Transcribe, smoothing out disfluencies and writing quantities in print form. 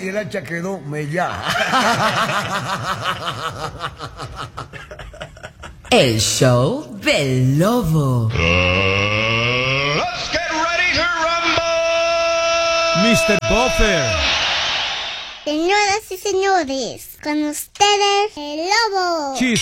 el hacha quedó mellada. El show del lobo. Let's get ready to rumble. Mr. Buffer. Señoras y señores, con ustedes, el lobo.